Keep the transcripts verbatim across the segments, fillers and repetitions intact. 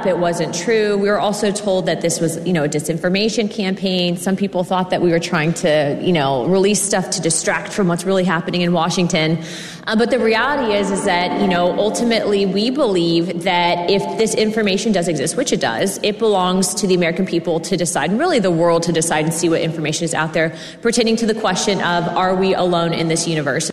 It wasn't true. We were also told that this was, you know, a disinformation campaign. Some people thought that we were trying to, you know, release stuff to distract from what's really happening in Washington. Uh, but the reality is, is that, you know, ultimately we believe that if this information does exist, which it does, it belongs to the American people to decide, and really the world to decide and see what information is out there pertaining to the question of, are we alone in this universe?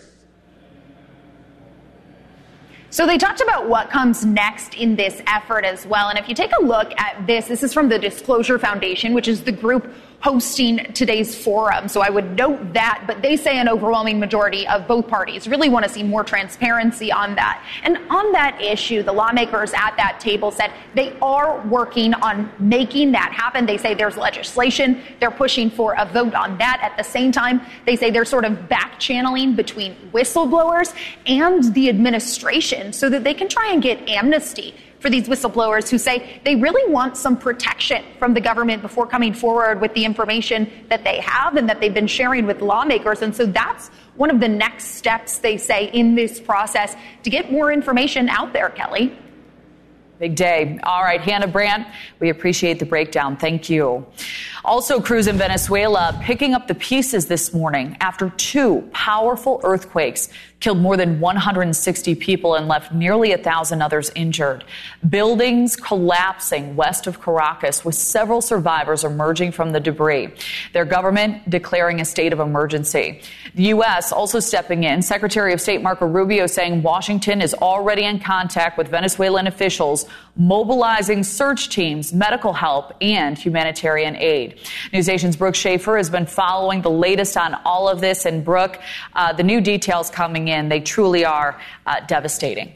So they talked about what comes next in this effort as well. And if you take a look at this, this is from the Disclosure Foundation, which is the group hosting today's forum. So I would note that, but they say an overwhelming majority of both parties really want to see more transparency on that. And on that issue, the lawmakers at that table said they are working on making that happen. They say there's legislation. They're pushing for a vote on that. At the same time, they say they're sort of back channeling between whistleblowers and the administration so that they can try and get amnesty for these whistleblowers who say they really want some protection from the government before coming forward with the information that they have and that they've been sharing with lawmakers. And so that's one of the next steps, they say, in this process to get more information out there, Kelly. Big day. All right, Hannah Brandt, we appreciate the breakdown. Thank you. Also, crews in Venezuela picking up the pieces this morning after two powerful earthquakes killed more than one hundred sixty people and left nearly one thousand others injured. Buildings collapsing west of Caracas, with several survivors emerging from the debris. Their government declaring a state of emergency. The U S also stepping in. Secretary of State Marco Rubio saying Washington is already in contact with Venezuelan officials, mobilizing search teams, medical help, and humanitarian aid. NewsNation's Brooke Schaefer has been following the latest on all of this. And Brooke, uh, the new details coming in, they truly are uh, devastating.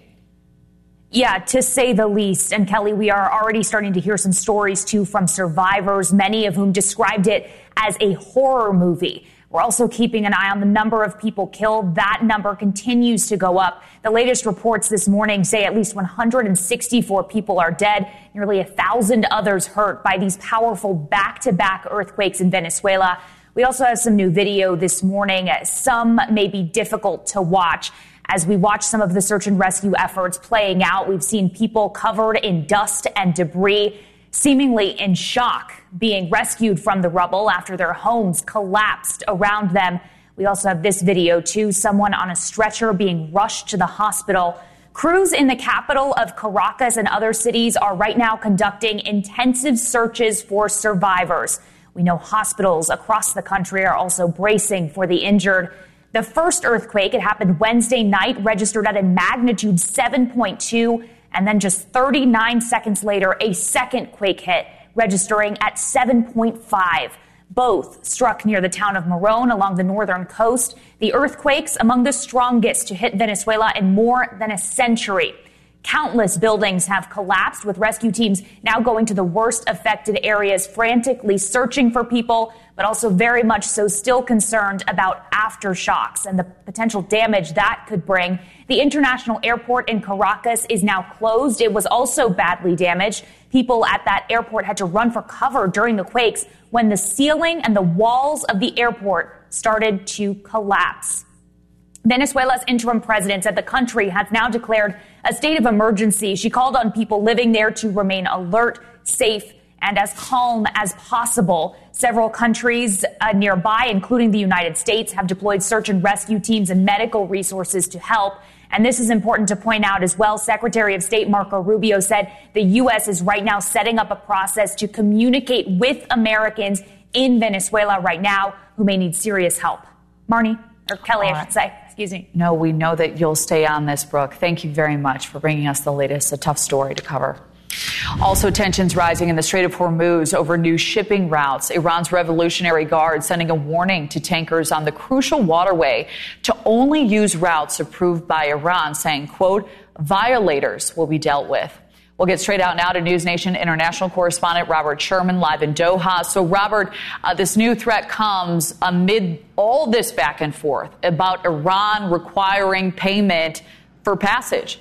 Yeah, to say the least. And Kelly, we are already starting to hear some stories, too, from survivors, many of whom described it as a horror movie. We're also keeping an eye on the number of people killed. That number continues to go up. The latest reports this morning say at least one hundred sixty-four people are dead, nearly one thousand others hurt by these powerful back-to-back earthquakes in Venezuela. We also have some new video this morning. Some may be difficult to watch. As we watch some of the search and rescue efforts playing out, we've seen people covered in dust and debris, seemingly in shock, being rescued from the rubble after their homes collapsed around them. We also have this video, too, someone on a stretcher being rushed to the hospital. Crews in the capital of Caracas and other cities are right now conducting intensive searches for survivors. We know hospitals across the country are also bracing for the injured. The first earthquake, it happened Wednesday night, registered at a magnitude seven point two. And then just thirty-nine seconds later, a second quake hit, registering at seven point five. Both struck near the town of Morón along the northern coast. The earthquakes among the strongest to hit Venezuela in more than a century. Countless buildings have collapsed, with rescue teams now going to the worst affected areas, frantically searching for people, but also very much so still concerned about aftershocks and the potential damage that could bring. The international airport in Caracas is now closed. It was also badly damaged. People at that airport had to run for cover during the quakes when the ceiling and the walls of the airport started to collapse. Venezuela's interim president said the country has now declared a state of emergency. She called on people living there to remain alert, safe, and as calm as possible. Several countries uh, nearby, including the United States, have deployed search and rescue teams and medical resources to help. And this is important to point out as well. Secretary of State Marco Rubio said the U S is right now setting up a process to communicate with Americans in Venezuela right now who may need serious help. Marnie, or Kelly, I should say. Excuse me. No, we know that you'll stay on this, Brooke. Thank you very much for bringing us the latest. A tough story to cover. Also, tensions rising in the Strait of Hormuz over new shipping routes. Iran's Revolutionary Guard sending a warning to tankers on the crucial waterway to only use routes approved by Iran, saying, quote, violators will be dealt with. We'll get straight out now to NewsNation international correspondent Robert Sherman live in Doha. So, Robert, uh, this new threat comes amid all this back and forth about Iran requiring payment for passage.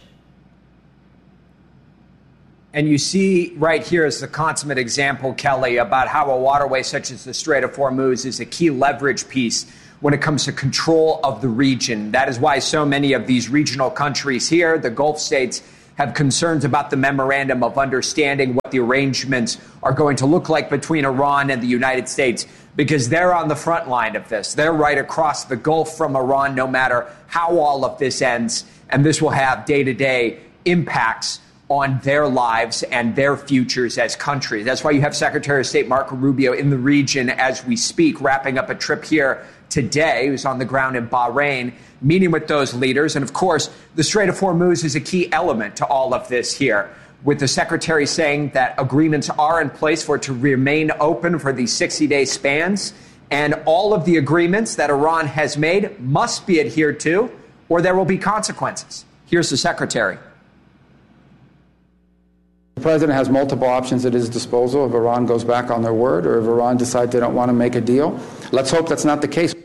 And you see right here is the consummate example, Kelly, about how a waterway such as the Strait of Hormuz is a key leverage piece when it comes to control of the region. That is why so many of these regional countries here, the Gulf states, have concerns about the memorandum of understanding, what the arrangements are going to look like between Iran and the United States, because they're on the front line of this. They're right across the Gulf from Iran, no matter how all of this ends. And this will have day-to-day impacts on their lives and their futures as countries. That's why you have Secretary of State Marco Rubio in the region as we speak, wrapping up a trip here today. He was on the ground in Bahrain, meeting with those leaders. And of course, the Strait of Hormuz is a key element to all of this here, with the secretary saying that agreements are in place for it to remain open for these sixty-day spans. And all of the agreements that Iran has made must be adhered to, or there will be consequences. Here's the secretary. The president has multiple options at his disposal if Iran goes back on their word or if Iran decides they don't want to make a deal. Let's hope that's not the case.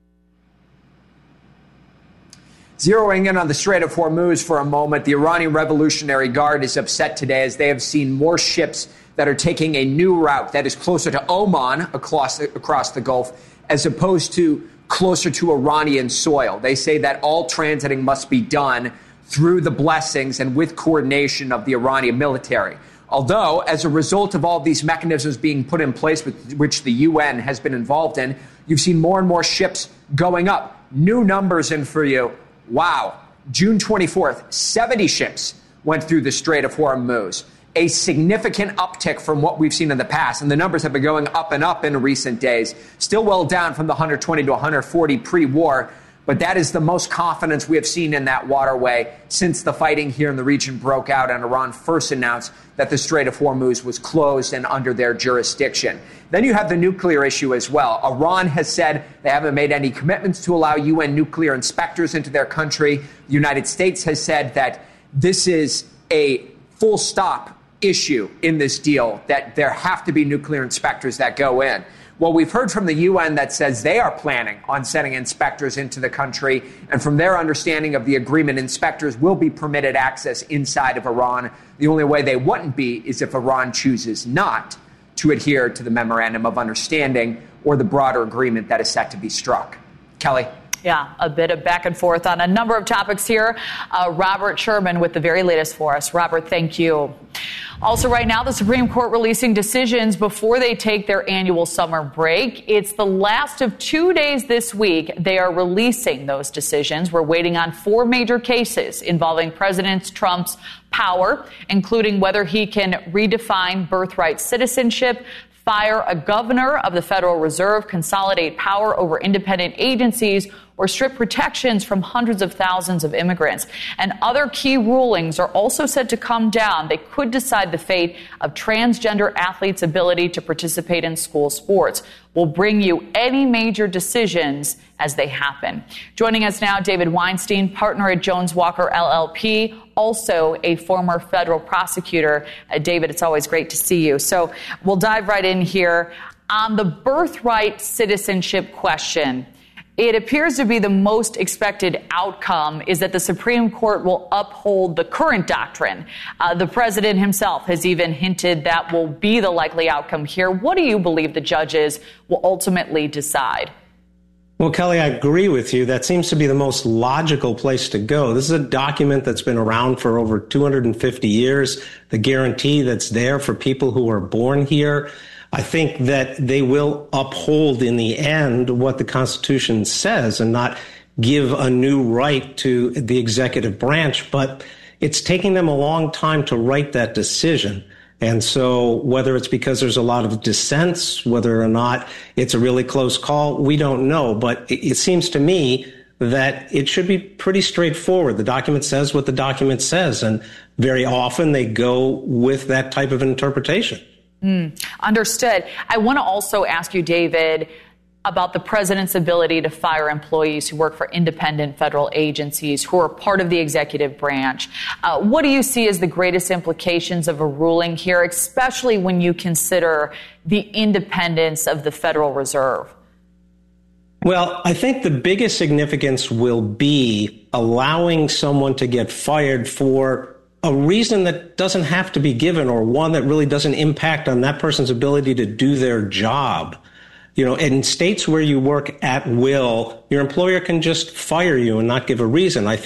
Zeroing in on the Strait of Hormuz for a moment, the Iranian Revolutionary Guard is upset today as they have seen more ships that are taking a new route that is closer to Oman across the, across the Gulf as opposed to closer to Iranian soil. They say that all transiting must be done through the blessings and with coordination of the Iranian military. Although, as a result of all of these mechanisms being put in place, with which the U N has been involved in, you've seen more and more ships going up. New numbers in for you. Wow. June twenty-fourth, seventy ships went through the Strait of Hormuz, a significant uptick from what we've seen in the past. And the numbers have been going up and up in recent days, still well down from the one hundred twenty to one hundred forty pre-war. But that is the most confidence we have seen in that waterway since the fighting here in the region broke out and Iran first announced that the Strait of Hormuz was closed and under their jurisdiction. Then you have the nuclear issue as well. Iran has said they haven't made any commitments to allow U N nuclear inspectors into their country. The United States has said that this is a full stop issue in this deal, that there have to be nuclear inspectors that go in. Well, we've heard from the U N that says they are planning on sending inspectors into the country. And from their understanding of the agreement, inspectors will be permitted access inside of Iran. The only way they wouldn't be is if Iran chooses not to adhere to the memorandum of understanding or the broader agreement that is set to be struck. Kelly? Yeah, a bit of back and forth on a number of topics here. Uh, Robert Sherman with the very latest for us. Robert, thank you. Also right now, the Supreme Court releasing decisions before they take their annual summer break. It's the last of two days this week. They are releasing those decisions. We're waiting on four major cases involving President Trump's power, including whether he can redefine birthright citizenship, fire a governor of the Federal Reserve, consolidate power over independent agencies, or strip protections from hundreds of thousands of immigrants. And other key rulings are also set to come down. They could decide the fate of transgender athletes' ability to participate in school sports. We'll bring you any major decisions as they happen. Joining us now, David Weinstein, partner at Jones Walker L L P, also a former federal prosecutor. Uh, David, it's always great to see you. So we'll dive right in here. On the birthright citizenship question, it appears to be the most expected outcome is that the Supreme Court will uphold the current doctrine. Uh, the president himself has even hinted that will be the likely outcome here. What do you believe the judges will ultimately decide? Well, Kelly, I agree with you. That seems to be the most logical place to go. This is a document that's been around for over two hundred fifty years, the guarantee that's there for people who are born here. I think that they will uphold in the end what the Constitution says and not give a new right to the executive branch. But it's taking them a long time to write that decision. And so whether it's because there's a lot of dissents, whether or not it's a really close call, we don't know. But it seems to me that it should be pretty straightforward. The document says what the document says, and very often they go with that type of interpretation. Mm, understood. I want to also ask you, David, about the president's ability to fire employees who work for independent federal agencies who are part of the executive branch. Uh, what do you see as the greatest implications of a ruling here, especially when you consider the independence of the Federal Reserve? Well, I think the biggest significance will be allowing someone to get fired for a reason that doesn't have to be given, or one that really doesn't impact on that person's ability to do their job. You know, in states where you work at will, your employer can just fire you and not give a reason. I think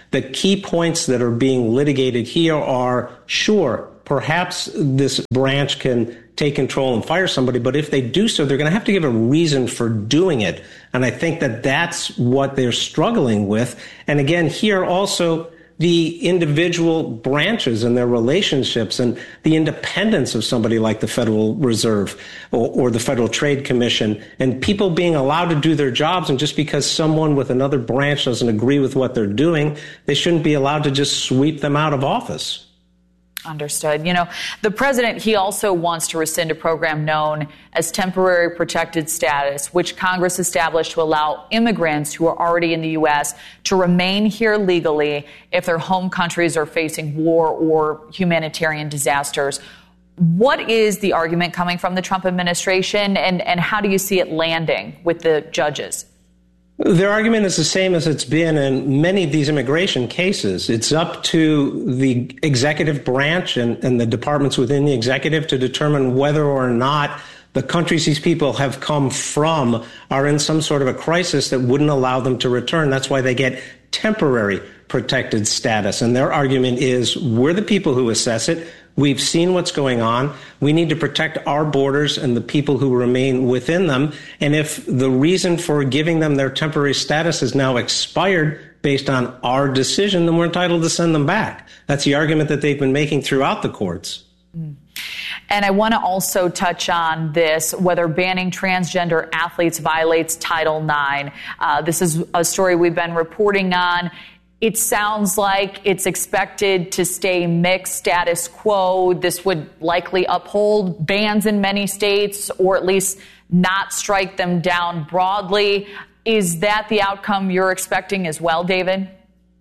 The key points that are being litigated here are, sure, perhaps this branch can take control and fire somebody, but if they do so, they're going to have to give a reason for doing it. And I think that that's what they're struggling with. And again, here also, the individual branches and their relationships and the independence of somebody like the Federal Reserve or, or the Federal Trade Commission, and people being allowed to do their jobs. And just because someone with another branch doesn't agree with what they're doing, they shouldn't be allowed to just sweep them out of office. Understood. You know, the president, he also wants to rescind a program known as temporary protected status, which Congress established to allow immigrants who are already in the U S to remain here legally if their home countries are facing war or humanitarian disasters. What is the argument coming from the Trump administration, and, and how do you see it landing with the judges? Their argument is the same as it's been in many of these immigration cases. It's up to the executive branch and, and the departments within the executive to determine whether or not the countries these people have come from are in some sort of a crisis that wouldn't allow them to return. That's why they get temporary protected status. And their argument is, we're the people who assess it. We've seen what's going on. We need to protect our borders and the people who remain within them. And if the reason for giving them their temporary status is now expired based on our decision, then we're entitled to send them back. That's the argument that they've been making throughout the courts. Mm. And I want to also touch on this, whether banning transgender athletes violates Title nine. Uh, this is a story we've been reporting on. It sounds like it's expected to stay mixed status quo. This would likely uphold bans in many states, or at least not strike them down broadly. Is that the outcome you're expecting as well, David?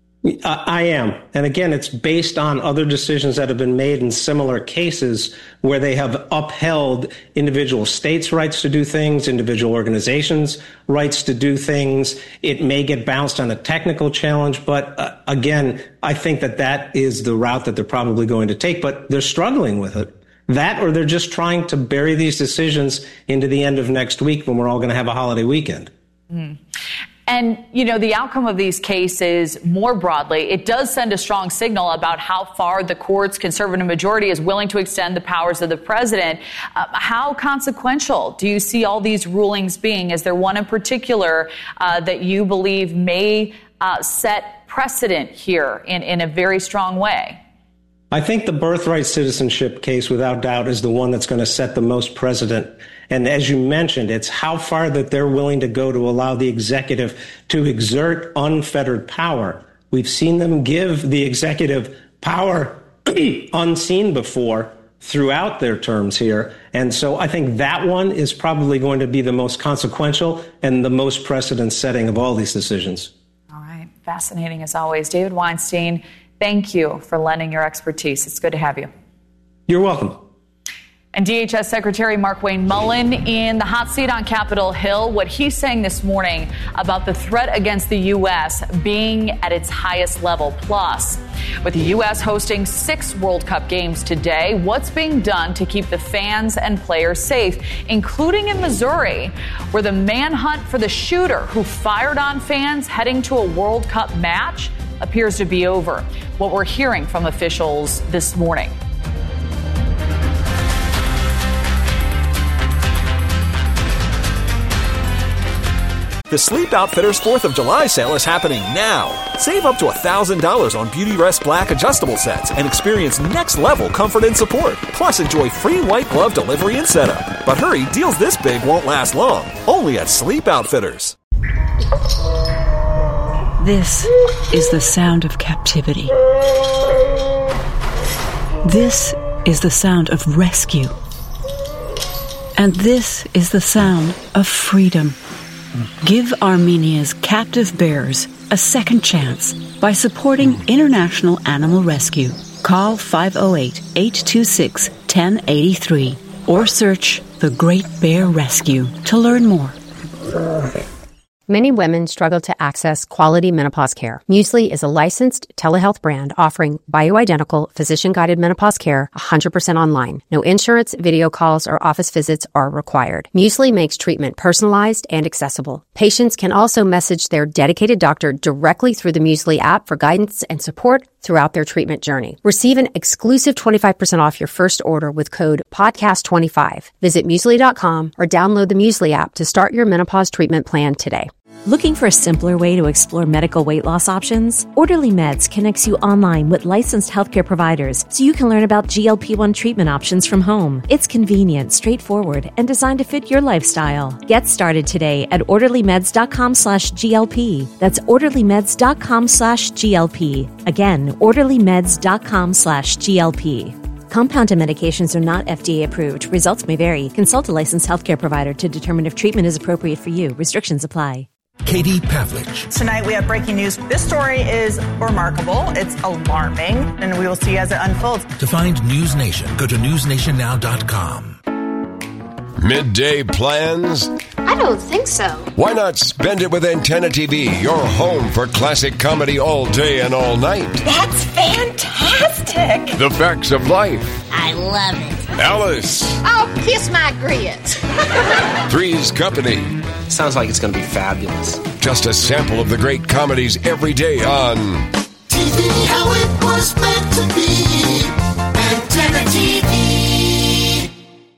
I am. And again, it's based on other decisions that have been made in similar cases where they have upheld individual states' rights to do things, individual organizations' rights to do things. It may get bounced on a technical challenge, but uh, again, I think that that is the route that they're probably going to take, but they're struggling with it. That, or they're just trying to bury these decisions into the end of next week when we're all going to have a holiday weekend. Mm. And, you know, the outcome of these cases more broadly, it does send a strong signal about how far the court's conservative majority is willing to extend the powers of the president. Uh, how consequential do you see all these rulings being? Is there one in particular uh, that you believe may uh, set precedent here in, in a very strong way? I think the birthright citizenship case, without doubt, is the one that's going to set the most precedent. And as you mentioned, it's how far that they're willing to go to allow the executive to exert unfettered power. We've seen them give the executive power unseen before throughout their terms here. And so I think that one is probably going to be the most consequential and the most precedent-setting of all these decisions. All right. Fascinating as always. David Weinstein, thank you for lending your expertise. It's good to have you. You're welcome. And D H S Secretary Markwayne Mullin in the hot seat on Capitol Hill, what he's saying this morning about the threat against the U S being at its highest level. Plus, with the U S hosting six World Cup games today, what's being done to keep the fans and players safe, including in Missouri, where the manhunt for the shooter who fired on fans heading to a World Cup match appears to be over. What we're hearing from officials this morning. The Sleep Outfitters fourth of July sale is happening now. Save up to one thousand dollars on Beautyrest Black adjustable sets and experience next-level comfort and support. Plus, enjoy free white glove delivery and setup. But hurry, deals this big won't last long. Only at Sleep Outfitters. This is the sound of captivity. This is the sound of rescue. And this is the sound of freedom. Give Armenia's captive bears a second chance by supporting International Animal Rescue. Call five oh eight, eight two six, one oh eight three or search The Great Bear Rescue to learn more. Many women struggle to access quality menopause care. Muesli is a licensed telehealth brand offering bioidentical, physician-guided menopause care one hundred percent online. No insurance, video calls, or office visits are required. Muesli makes treatment personalized and accessible. Patients can also message their dedicated doctor directly through the Muesli app for guidance and support throughout their treatment journey. Receive an exclusive twenty-five percent off your first order with code podcast twenty-five. Visit muesli dot com or download the Muesli app to start your menopause treatment plan today. Looking for a simpler way to explore medical weight loss options? Orderly Meds connects you online with licensed healthcare providers so you can learn about G L P one treatment options from home. It's convenient, straightforward, and designed to fit your lifestyle. Get started today at orderlymeds.com slash GLP. That's orderlymeds.com slash GLP. Again, orderlymeds.com slash GLP. Compounded medications are not F D A approved. Results may vary. Consult a licensed healthcare provider to determine if treatment is appropriate for you. Restrictions apply. Katie Pavlich. Tonight we have breaking news. This story is remarkable. It's alarming, and we will see as it unfolds. To find News Nation, go to news nation now dot com. Midday plans? I don't think so. Why not spend it with Antenna T V, your home for classic comedy all day and all night? That's fantastic. The Facts of Life. I love it. Alice. Oh, kiss my grits. Three's Company. Sounds like it's going to be fabulous. Just a sample of the great comedies every day on T V how it was meant to be. Antenna T V.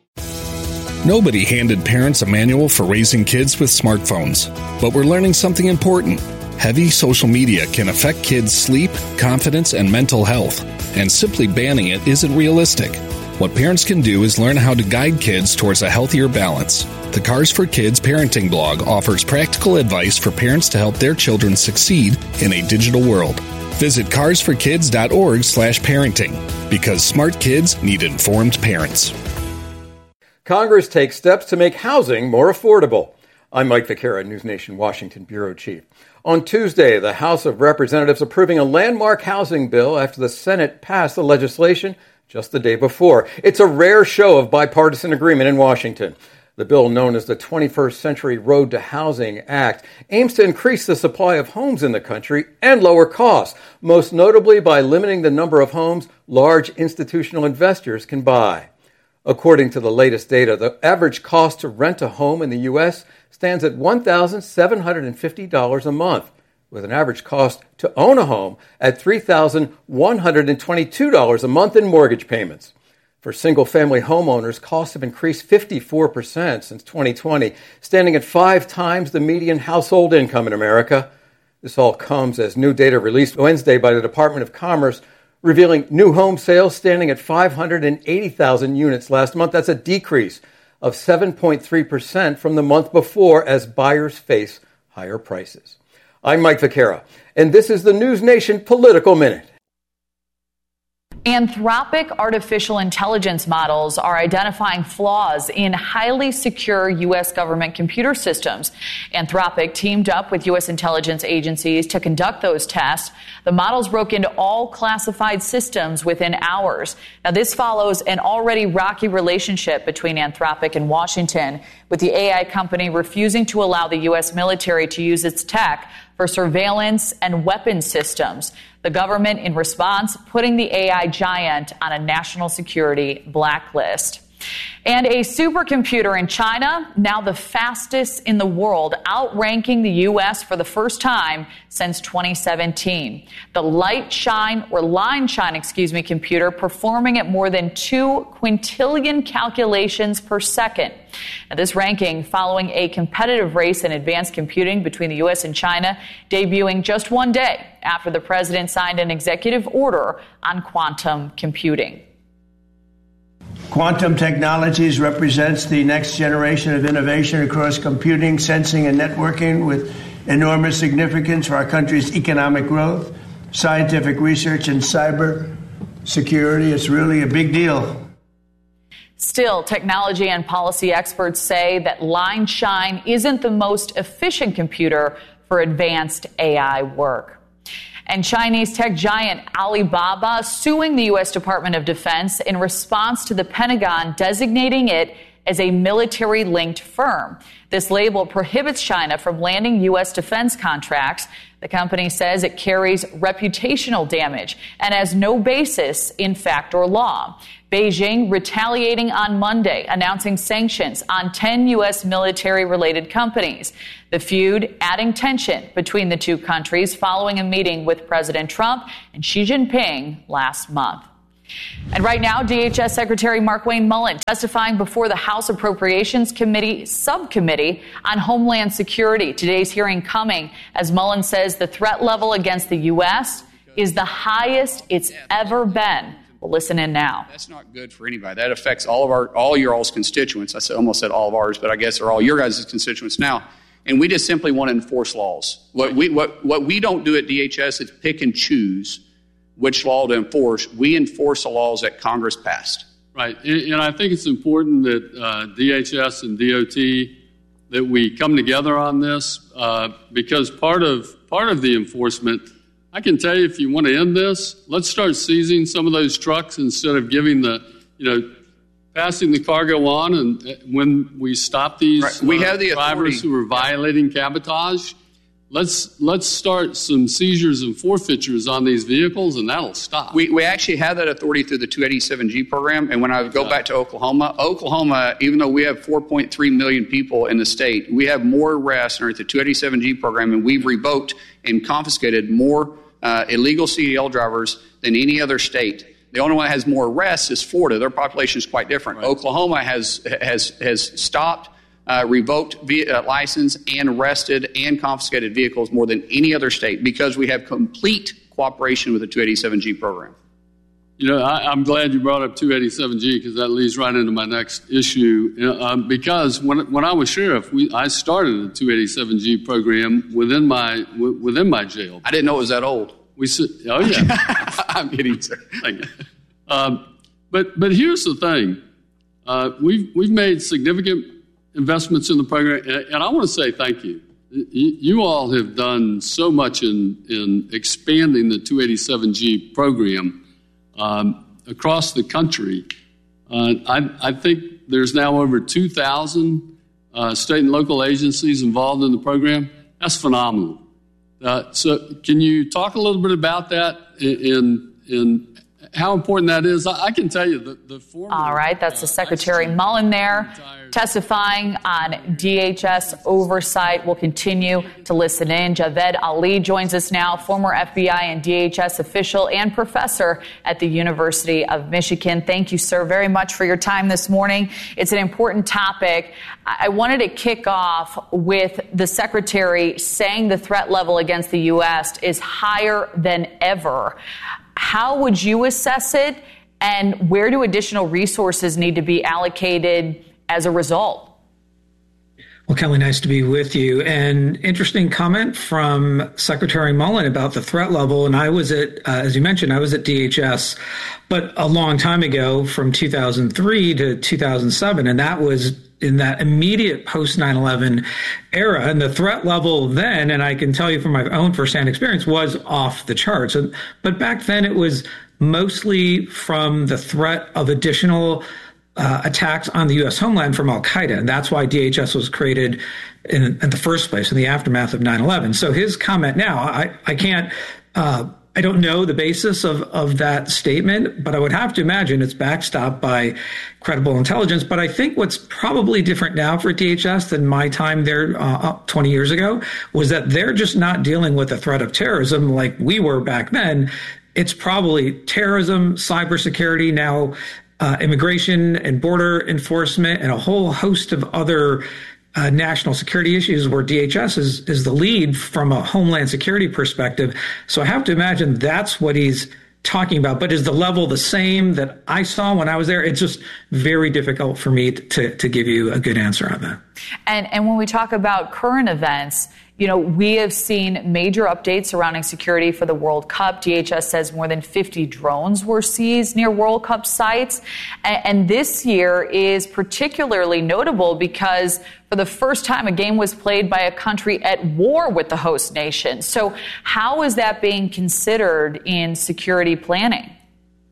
Nobody handed parents a manual for raising kids with smartphones, but we're learning something important. Heavy social media can affect kids' sleep, confidence, and mental health, and simply banning it isn't realistic. What parents can do is learn how to guide kids towards a healthier balance. The Cars for Kids parenting blog offers practical advice for parents to help their children succeed in a digital world. Visit cars for kids dot org slash parenting, because smart kids need informed parents. Congress takes steps to make housing more affordable. I'm Mike Vaquera, News Nation Washington Bureau Chief. On Tuesday, the House of Representatives approving a landmark housing bill after the Senate passed the legislation just the day before. It's a rare show of bipartisan agreement in Washington. The bill, known as the twenty-first Century Road to Housing Act, aims to increase the supply of homes in the country and lower costs, most notably by limiting the number of homes large institutional investors can buy. According to the latest data, the average cost to rent a home in the U S stands at one thousand seven hundred fifty dollars a month, with an average cost to own a home at three thousand one hundred twenty-two dollars a month in mortgage payments. For single-family homeowners, costs have increased fifty-four percent since twenty twenty, standing at five times the median household income in America. This all comes as new data released Wednesday by the Department of Commerce revealing new home sales standing at five hundred eighty thousand units last month. That's a decrease of seven point three percent from the month before as buyers face higher prices. I'm Mike Vaquera, and this is the News Nation Political Minute. Anthropic artificial intelligence models are identifying flaws in highly secure U S government computer systems. Anthropic teamed up with U S intelligence agencies to conduct those tests. The models broke into all classified systems within hours. Now, this follows an already rocky relationship between Anthropic and Washington, with the A I company refusing to allow the U S military to use its tech for surveillance and weapons systems. The government, in response, putting the A I giant on a national security blacklist. And a supercomputer in China, now the fastest in the world, outranking the U S for the first time since twenty seventeen. The Light Shine, or Line Shine, excuse me, computer performing at more than two quintillion calculations per second. Now, this ranking following a competitive race in advanced computing between the U S and China, debuting just one day after the president signed an executive order on quantum computing. Quantum technologies represents the next generation of innovation across computing, sensing, and networking with enormous significance for our country's economic growth, scientific research, and cyber security. It's really a big deal. Still, technology and policy experts say that Line Shine isn't the most efficient computer for advanced A I work. And Chinese tech giant Alibaba suing the U S Department of Defense in response to the Pentagon designating it as a military-linked firm. This label prohibits China from landing U S defense contracts. The company says it carries reputational damage and has no basis in fact or law. Beijing retaliating on Monday, announcing sanctions on ten U S military-related companies. The feud adding tension between the two countries following a meeting with President Trump and Xi Jinping last month. And right now, D H S Secretary Markwayne Mullin testifying before the House Appropriations Committee subcommittee on Homeland Security. Today's hearing coming as Mullin says the threat level against the U S is the highest it's ever been. We'll listen in now. That's not good for anybody. That affects all of our, all your all's constituents. I said, almost said all of ours, but I guess they're all your guys' constituents now. And we just simply want to enforce laws. What we, what, what we don't do at D H S is pick and choose which law to enforce. We enforce the laws that Congress passed. Right. And, and I think it's important that uh, D H S and D O T, that we come together on this uh, because part of part of the enforcement, I can tell you, if you want to end this, let's start seizing some of those trucks instead of giving the, you know, passing the cargo on. And when we stop these right. we uh, have the drivers authority. who are violating cabotage, let's let's start some seizures and forfeitures on these vehicles, and that'll stop. We we actually have that authority through the two eighty-seven G program. And when I go back to Oklahoma, Oklahoma, even though we have four point three million people in the state, we have more arrests under the two eighty-seven G program, and we've revoked and confiscated more uh, illegal C D L drivers than any other state. The only one that has more arrests is Florida. Their population is quite different. Right. Oklahoma has has has stopped, uh, revoked via, uh, license, and arrested and confiscated vehicles more than any other state because we have complete cooperation with the two eighty-seven G program. You know, I, I'm glad you brought up two eighty-seven G because that leads right into my next issue. You know, um, because when when I was sheriff, we I started the two eighty-seven G program within my w- within my jail. I didn't know it was that old. We oh yeah, I'm kidding, sir. Thank you. Um, but but here's the thing: uh, we've we've made significant investments in the program, and, and I want to say thank you. you. You all have done so much in in expanding the two eighty-seven G program um, across the country. Uh, I, I think there's now over two thousand uh, state and local agencies involved in the program. That's phenomenal. Uh, so can you talk a little bit about that and, and how important that is? I, I can tell you that the former... All right, that's the Secretary uh, Mullin there testifying on D H S oversight. We'll continue to listen in. Javed Ali joins us now, former F B I and D H S official and professor at the University of Michigan. Thank you, sir, very much for your time this morning. It's an important topic. I wanted to kick off with the Secretary saying the threat level against the U S is higher than ever. How would you assess it, and where do additional resources need to be allocated as a result? Well, Kelly, nice to be with you. And interesting comment from Secretary Mullin about the threat level. And I was at, uh, as you mentioned, I was at D H S, but a long time ago from two thousand three to two thousand seven. And that was in that immediate post nine eleven era. And the threat level then, and I can tell you from my own firsthand experience, was off the charts. And, but back then it was mostly from the threat of additional Uh, attacks on the U S homeland from Al-Qaeda. And that's why D H S was created in, in the first place, in the aftermath of nine eleven. So his comment now, I, I can't, uh, I don't know the basis of, of that statement, but I would have to imagine it's backstopped by credible intelligence. But I think what's probably different now for D H S than my time there uh, twenty years ago was that they're just not dealing with the threat of terrorism like we were back then. It's probably terrorism, cybersecurity, now Uh, immigration and border enforcement, and a whole host of other uh, national security issues where D H S is, is the lead from a homeland security perspective. So I have to imagine that's what he's talking about. But is the level the same that I saw when I was there? It's just very difficult for me to, to give you a good answer on that. And, and when we talk about current events, you know, we have seen major updates surrounding security for the World Cup. D H S says more than fifty drones were seized near World Cup sites. And, and this year is particularly notable because for the first time, a game was played by a country at war with the host nation. So how is that being considered in security planning?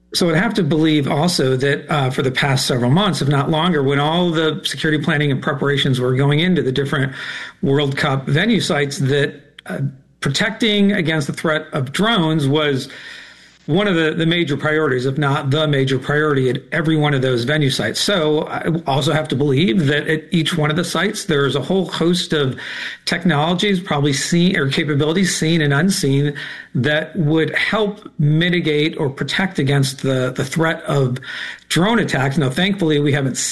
So I'd have to believe also that uh, for the past several months, if not longer, when all the security planning and preparations were going into the different World Cup venue sites, that uh, protecting against the threat of drones was one of the, the major priorities, if not the major priority, at every one of those venue sites. So I also have to believe that at each one of the sites, there's a whole host of technologies, probably seen or capabilities seen and unseen, that would help mitigate or protect against the, the threat of drone attacks. Now, thankfully, we haven't